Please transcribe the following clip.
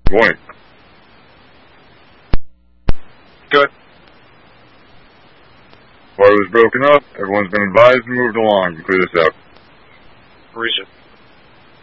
Good morning. Good. Party was broken up. Everyone's been advised and moved along. You clear this out. Reason.